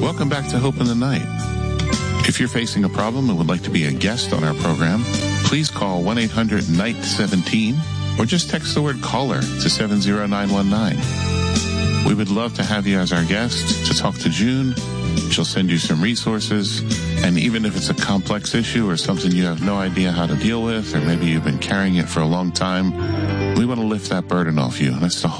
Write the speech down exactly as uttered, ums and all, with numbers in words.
Welcome back to Hope in the Night. If you're facing a problem and would like to be a guest on our program, please call one eight hundred N I G H T seventeen or just text the word caller to seven zero nine one nine. We would love to have you as our guest to talk to June. She'll send you some resources, and even if it's a complex issue or something you have no idea how to deal with, or maybe you've been carrying it for a long time, we want to lift that burden off you. That's the